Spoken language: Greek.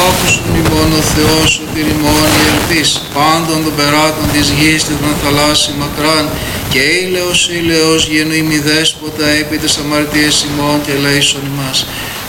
άκουσον ημών ο Θεός σωτήρ ημών η ελπίς πάντων των περάτων της γης και των θαλάσσι μακράν και ήλαιος γένου ημι δέσποτα επί τες αμαρτίες ημών και ελέησον ημάς.